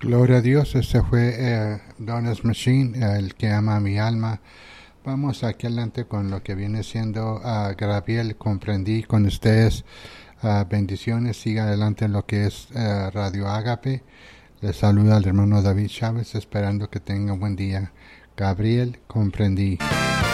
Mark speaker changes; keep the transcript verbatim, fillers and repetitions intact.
Speaker 1: Gloria a Dios, este fue eh, Donna's Machine, eh, el que ama a mi alma. Vamos aquí adelante con lo que viene siendo uh, Gabriel, comprendí con ustedes. Uh, bendiciones, siga adelante en lo que es uh, Radio Ágape. Les saluda al hermano David Chávez, esperando que tenga un buen día. Gabriel, comprendí.